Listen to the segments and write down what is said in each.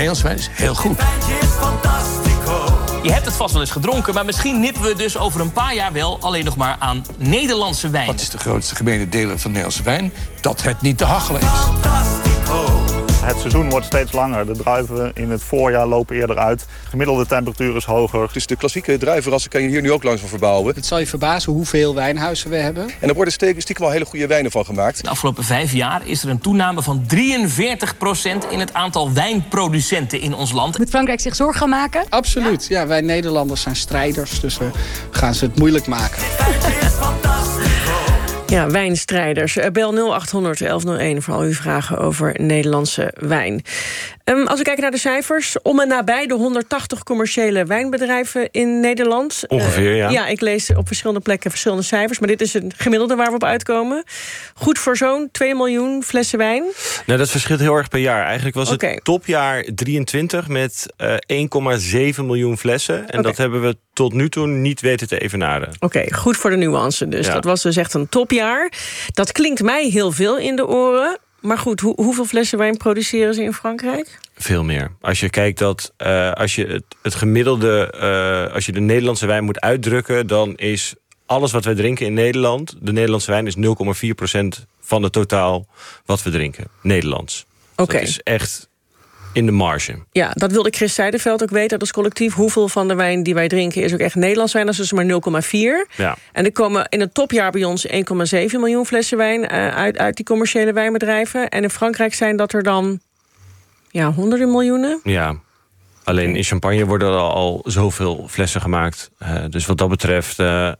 Nederlandse wijn is heel goed. Je hebt het vast wel eens gedronken, maar misschien nippen we dus over een paar jaar wel alleen nog maar aan Nederlandse wijn. Wat is de grootste gemene deler van Nederlandse wijn? Dat het niet te hachelen is. Het seizoen wordt steeds langer. De druiven in het voorjaar lopen eerder uit. De gemiddelde temperatuur is hoger. Dus de klassieke druivenrassen kan je hier nu ook langzaam verbouwen. Het zal je verbazen hoeveel wijnhuizen we hebben. En er worden stiekem al hele goede wijnen van gemaakt. De afgelopen 5 jaar is er een toename van 43% in het aantal wijnproducenten in ons land. Moet Frankrijk zich zorgen gaan maken? Absoluut. Ja, wij Nederlanders zijn strijders, dus we gaan ze het moeilijk maken. Ja, wijnstrijders. Bel 0800 1101 voor al uw vragen over Nederlandse wijn. Als we kijken naar de cijfers, om en nabij de 180 commerciële wijnbedrijven in Nederland. Ongeveer, ja. Ja, ik lees op verschillende plekken verschillende cijfers, maar dit is een gemiddelde waar we op uitkomen. Goed voor zo'n 2 miljoen flessen wijn. Nou, dat verschilt heel erg per jaar. Eigenlijk was het topjaar 23 met 1,7 miljoen flessen. En dat hebben we tot nu toe niet weten te evenaren. Oké, goed voor de nuance dus. Ja. Dat was dus echt een topjaar. Dat klinkt mij heel veel in de oren. Maar goed, hoeveel flessen wijn produceren ze in Frankrijk? Veel meer. Als je kijkt dat als je het gemiddelde, als je de Nederlandse wijn moet uitdrukken, dan is alles wat wij drinken in Nederland, de Nederlandse wijn is 0,4% van het totaal wat we drinken. Nederlands. Oké. Dat is echt in de marge. Ja, dat wilde Chris Zijderveld ook weten, dat is collectief. Hoeveel van de wijn die wij drinken is ook echt Nederlands wijn? Dat is dus maar 0,4. Ja. En er komen in het topjaar bij ons 1,7 miljoen flessen wijn uit die commerciële wijnbedrijven. En in Frankrijk zijn dat er dan honderden miljoenen. Ja. Alleen in champagne worden er al zoveel flessen gemaakt. Dus wat dat betreft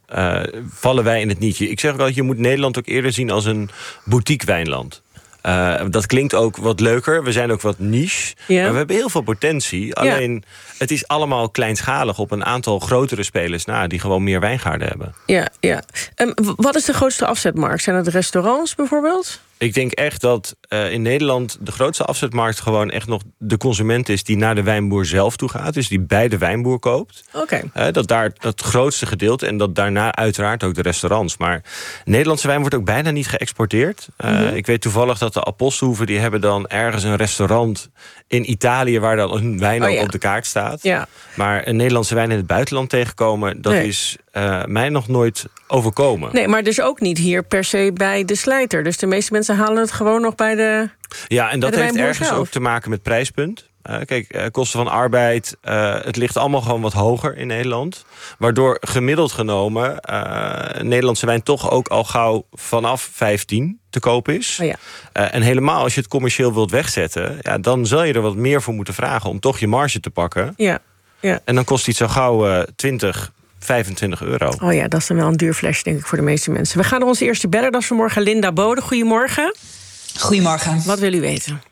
vallen wij in het nietje. Ik zeg ook altijd, je moet Nederland ook eerder zien als een boutique wijnland. Dat klinkt ook wat leuker. We zijn ook wat niche. Ja. Maar we hebben heel veel potentie. Alleen, het is allemaal kleinschalig op een aantal grotere spelers na die gewoon meer wijngaarden hebben. Ja. Wat is de grootste afzetmarkt? Zijn het restaurants bijvoorbeeld? Ik denk echt dat in Nederland de grootste afzetmarkt gewoon echt nog de consument is die naar de wijnboer zelf toe gaat. Dus die bij de wijnboer koopt. Oké. Dat daar het grootste gedeelte en dat daarna uiteraard ook de restaurants. Maar Nederlandse wijn wordt ook bijna niet geëxporteerd. Ik weet toevallig dat de Apostelhoeven, die hebben dan ergens een restaurant in Italië waar dan een wijn ook op de kaart staat. Ja. Maar een Nederlandse wijn in het buitenland tegenkomen, dat is mij nog nooit overkomen. Nee, maar dus ook niet hier per se bij de slijter. Dus de meeste mensen halen het gewoon nog bij de. Ja, en dat heeft ergens zelf ook te maken met prijspunt. Kijk, kosten van arbeid, het ligt allemaal gewoon wat hoger in Nederland. Waardoor gemiddeld genomen Nederlandse wijn toch ook al gauw vanaf 15 te koop is. Oh ja. En helemaal als je het commercieel wilt wegzetten, dan zal je er wat meer voor moeten vragen om toch je marge te pakken. Ja. En dan kost iets zo gauw 20, 25 euro. Oh ja, dat is dan wel een duur flesje, denk ik, voor de meeste mensen. We gaan naar onze eerste beller, dat is vanmorgen Linda Bode. Goedemorgen. Goedemorgen. Wat wil u weten?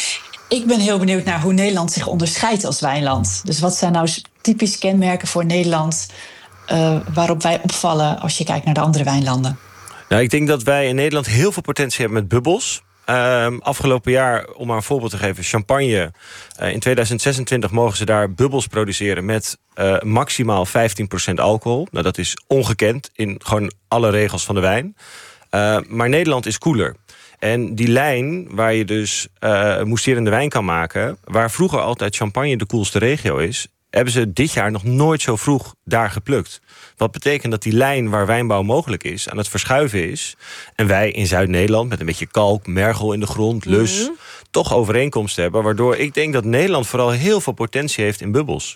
Ik ben heel benieuwd naar hoe Nederland zich onderscheidt als wijnland. Dus wat zijn nou typische kenmerken voor Nederland waarop wij opvallen als je kijkt naar de andere wijnlanden? Nou, ik denk dat wij in Nederland heel veel potentie hebben met bubbels. Afgelopen jaar, om maar een voorbeeld te geven, champagne. In 2026 mogen ze daar bubbels produceren met maximaal 15% alcohol. Nou, dat is ongekend in gewoon alle regels van de wijn. Maar Nederland is koeler. En die lijn waar je dus mousserende wijn kan maken, waar vroeger altijd champagne de koelste regio is, hebben ze dit jaar nog nooit zo vroeg daar geplukt. Wat betekent dat die lijn waar wijnbouw mogelijk is aan het verschuiven is. En wij in Zuid-Nederland met een beetje kalk, mergel in de grond, lus, toch overeenkomsten hebben. Waardoor ik denk dat Nederland vooral heel veel potentie heeft in bubbels.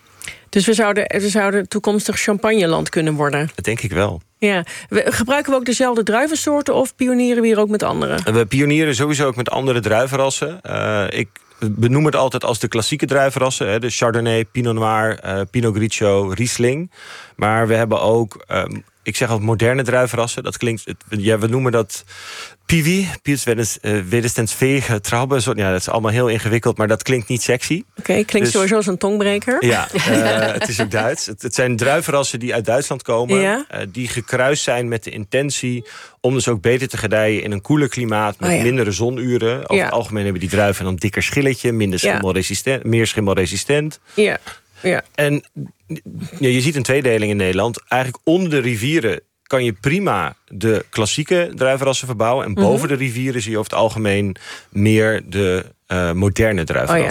Dus we zouden toekomstig champagneland kunnen worden? Dat denk ik wel. Ja. Gebruiken we ook dezelfde druivensoorten of pionieren we hier ook met andere? We pionieren sowieso ook met andere druivenrassen. Ik benoem het altijd als de klassieke druivenrassen. De Chardonnay, Pinot Noir, Pinot Grigio, Riesling. Maar we hebben ook, ik zeg altijd moderne druivenrassen. Dat klinkt, we noemen dat Piwi, wederstandsfähige Trauben. Ja, dat is allemaal heel ingewikkeld, maar dat klinkt niet sexy. Oké, klinkt sowieso als een tongbreker. Ja, het is ook Duits. Het zijn druivenrassen die uit Duitsland komen. Die gekruist zijn met de intentie om dus ook beter te gedijen in een koeler klimaat met mindere zonuren. Over het algemeen hebben die druiven een dikker schilletje, meer schimmelresistent. Ja. En je ziet een tweedeling in Nederland. Eigenlijk onder de rivieren kan je prima de klassieke druivenrassen verbouwen. En boven de rivieren zie je over het algemeen meer de moderne druivenrassen.